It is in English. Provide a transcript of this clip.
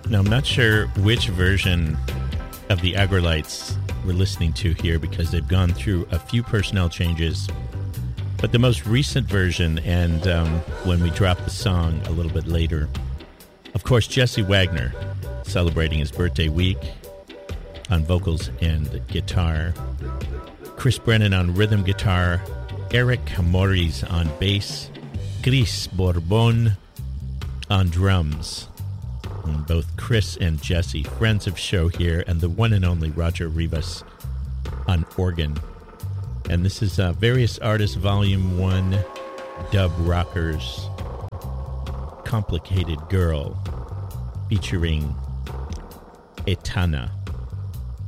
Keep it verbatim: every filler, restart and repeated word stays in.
Now, I'm not sure which version of the Aggrolites we're listening to here because they've gone through a few personnel changes. But the most recent version, and um, when we drop the song a little bit later, of course, Jesse Wagner celebrating his birthday week on vocals and guitar. Chris Brennan on rhythm guitar. Eric Morris on bass. Chris Bourbon on drums. And both Chris and Jesse, friends of show here, and the one and only Roger Rivas on organ. And this is uh, Various Artists Volume one, Dub Rockers, Complicated Girl, featuring Etana.